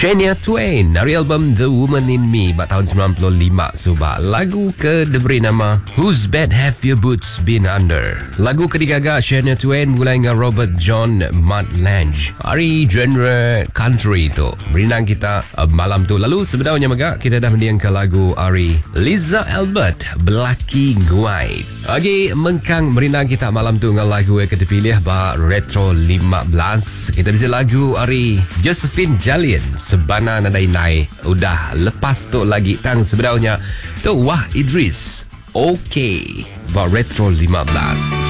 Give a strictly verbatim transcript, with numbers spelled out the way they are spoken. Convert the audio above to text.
Shania Twain dari album The Woman in Me pada tahun sembilan puluh lima subah. Lagu ke diberi nama Whose Bed Have Your Boots Been Under. Lagu ketiga Shania Twain mulai dengan Robert John Mutt Lange. Hari genre country tu berinang kita uh, malam tu. Lalu sebenarnya mega kita dah mendiang ke lagu Ari Liza Albert Belaki Guai. Lagi mengkang merinang kita malam tu dengan lagu yang kita pilih bah Retro lima belas. Kita bisa lagu Ari Josephine Jalin Sebana Nadai Nai. Udah lepas tu lagi tang sebenarnya tu Wah Idris. Okay, bah Retro lima belas.